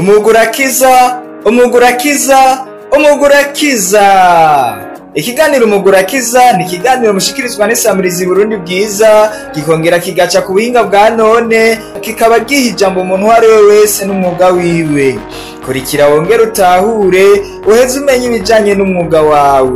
Umugurakiza, umugurakiza, umugurakiza. Ikiganiro umugurakiza ni ikiganiro mushikirizwa n'isamirizi Burundi bwiza, gikongera kigaca ku buhinga bwa none, kikaba giha ijambo umuntu uwo ari we wese n'umwuga wiwe. Kurikira wongere utahure, uheze umenye ibijanye n'umwuga wawe.